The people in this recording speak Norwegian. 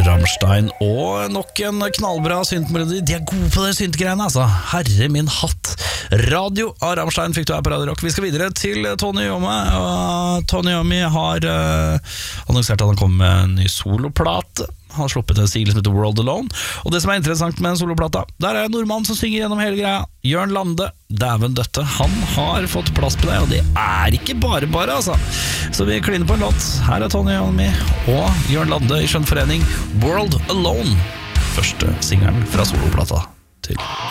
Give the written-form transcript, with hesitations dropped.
Rammstein og nok en knallbra syntmelodi. De gode på det syntegreiene, altså. Herre min hatt. Radio av Rammstein fikk du her på Radio Rock. Vi skal videre til Tony Iommi. Tony Iommi har annonsert at han kommer med en ny soloplate. Han har sluppet en single som heter World Alone. Og det som interessant med en soloplata, der en nordmann som synger gjennom hele greia. Jørn Lande, dæven døtte. Han har fått plass på det, og det ikke bare, altså. Så vi kliner på en låt. Her Tony Iommi og Jørn Lande i skjønn forening. World Alone. Første singelen fra soloplata til